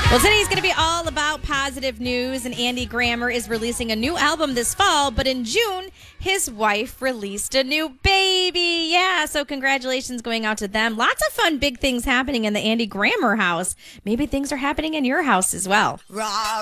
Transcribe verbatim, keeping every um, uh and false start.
Well, today's going to be all about positive news, and Andy Grammer is releasing a new album this fall, but in June, his wife released a new baby. Yeah, so congratulations going out to them. Lots of fun, big things happening in the Andy Grammer house. Maybe things are happening in your house as well.